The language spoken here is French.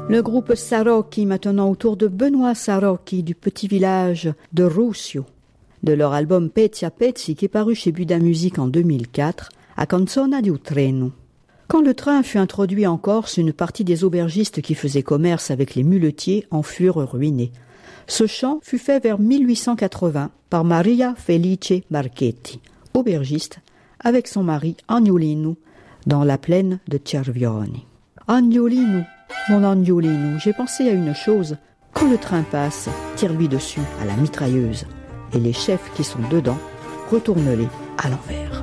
Le groupe Sarocchi maintenant autour de Benoît Sarocchi du petit village de Ruscio, de leur album Pezzi a Pezzi qui est paru chez Buda Music en 2004, A Canzona di un treno. Quand le train fut introduit en Corse, une partie des aubergistes qui faisaient commerce avec les muletiers en furent ruinés. Ce chant fut fait vers 1880 par Maria Felice Marchetti, aubergiste, avec son mari Agnolino, dans la plaine de Cervioni. Agnolino, mon Agnolino, j'ai pensé à une chose. Quand le train passe, tire-lui dessus à la mitrailleuse. Et les chefs qui sont dedans, retourne-les à l'envers.